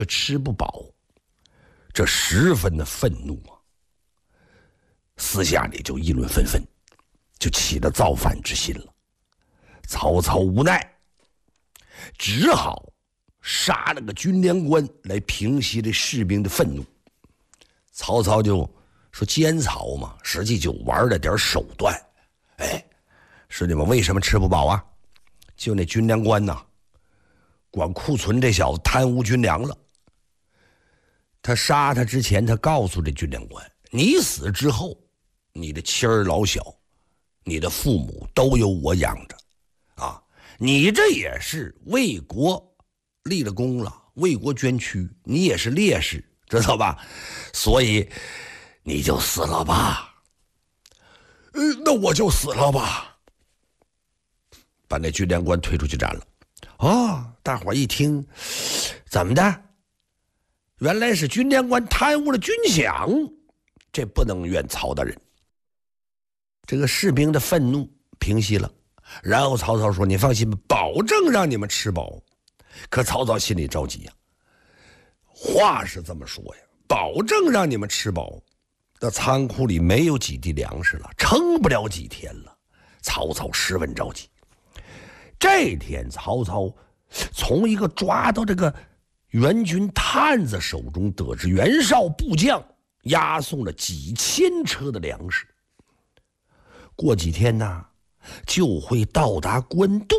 吃不饱，这十分的愤怒啊。私下里就议论纷纷，就起了造反之心了。曹操无奈，只好杀了个军粮官来平息这士兵的愤怒。曹操就说奸曹嘛，实际就玩了点手段。哎，师弟们为什么吃不饱啊？就那军粮官呐，管库存这小子贪污军粮了。他杀他之前，他告诉这军粮官，你死之后，你的妻儿老小，你的父母都由我养着啊，你这也是为国立了功了，为国捐躯，你也是烈士，知道吧？所以你就死了吧。那我就死了吧。把那军粮官推出去斩了。哦，大伙一听，怎么的？原来是军粮官贪污了军饷，这不能怨曹大人。这个士兵的愤怒平息了，然后曹操说：“你放心吧，保证让你们吃饱。”可曹操心里着急呀，话是这么说呀，保证让你们吃饱，那仓库里没有几滴粮食了，撑不了几天了。曹操十分着急。这天，曹操从一个抓到这个援军探子手中得知，袁绍部将押送了几千车的粮食，过几天呢就会到达官渡。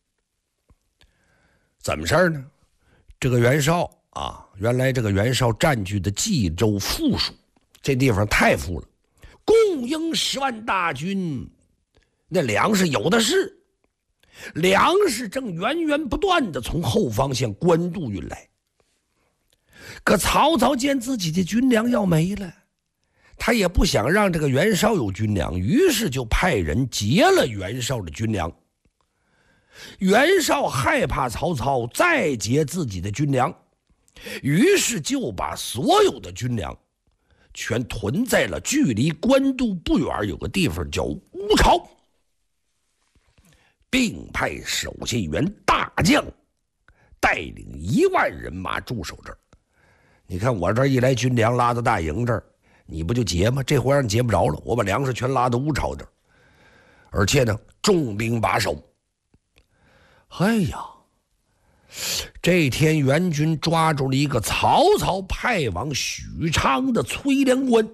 怎么事呢？这个袁绍啊，原来这个袁绍占据的冀州富庶，这地方太富了，供应10万大军，那粮食有的是，粮食正源源不断的从后方向官渡运来。可曹操见自己的军粮要没了，他也不想让这个袁绍有军粮，于是就派人劫了袁绍的军粮。袁绍害怕曹操再劫自己的军粮，于是就把所有的军粮全囤在了距离官渡不远有个地方叫乌巢，并派守信员大将带领1万人马驻守这儿。你看我这一来军粮拉到大营这儿，你不就劫吗？这回让你劫不着了，我把粮食全拉到乌巢这儿，而且呢重兵把守。哎呀，这天援军抓住了一个曹操派往许昌的崔连官。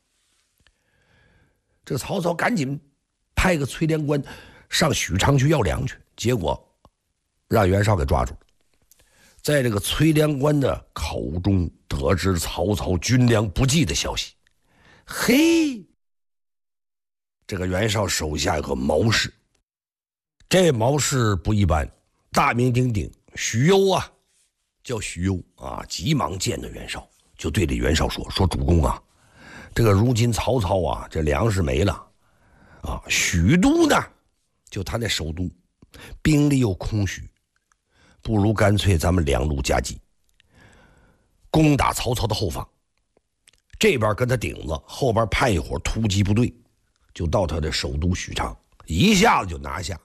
这个曹操赶紧派个崔连官上许昌去要粮去，结果让袁绍给抓住了。在这个崔连官的口中得知曹操军粮不济的消息。嘿，这个袁绍手下有个谋士，这谋士不一般，大名鼎鼎，许攸啊，叫许攸啊，急忙见到袁绍，就对着袁绍说主公啊，这个如今曹操啊，这粮食没了啊，许都呢，就他那首都，兵力又空虚，不如干脆咱们2路夹击，攻打曹操的后方，这边跟他顶子，后边派一伙突击部队，就到他的首都许昌，一下子就拿下。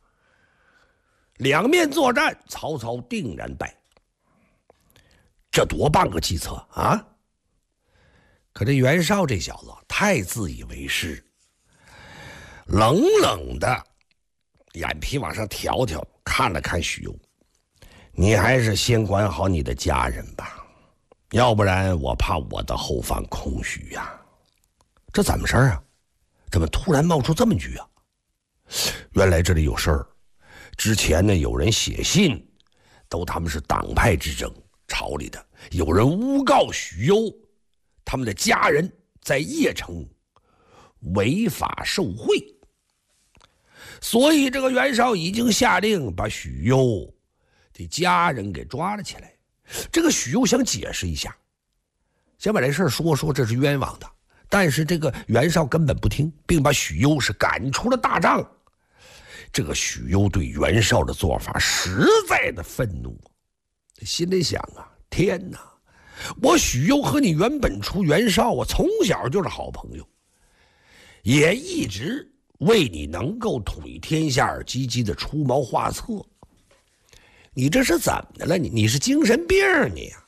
两面作战，曹操定然败。这多棒个计策啊！可这袁绍这小子太自以为是，冷冷的眼皮往上挑挑，看了看许攸，你还是先管好你的家人吧，要不然我怕我的后方空虚呀。这怎么事儿啊？怎么突然冒出这么句啊？原来这里有事儿。之前呢，有人写信，都他们是党派之争，朝里的有人诬告许攸他们的家人在邺城违法受贿，所以这个袁绍已经下令把许攸的家人给抓了起来。这个许攸想解释一下，想把这事说这是冤枉的，但是这个袁绍根本不听，并把许攸是赶出了大帐。这个许攸对袁绍的做法实在的愤怒，心里想啊，天哪，我许攸和你原本出袁绍啊，从小就是好朋友，也一直为你能够统一天下而积极的出谋划策，你这是怎么的了？你是精神病你啊？